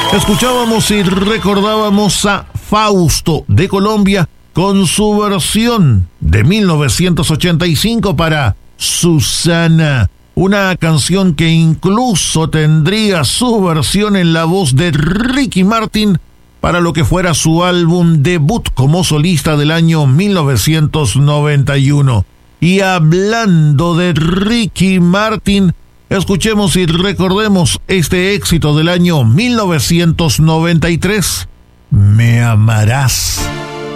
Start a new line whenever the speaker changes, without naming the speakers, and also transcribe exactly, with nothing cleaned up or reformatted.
Escuchábamos y recordábamos a Fausto de Colombia con su versión de mil novecientos ochenta y cinco para Susana, una canción que incluso tendría su versión en la voz de Ricky Martin para lo que fuera su álbum debut como solista del año mil novecientos noventa y uno. Y hablando de Ricky Martin, escuchemos y recordemos este éxito del año mil novecientos noventa y tres, Me amarás.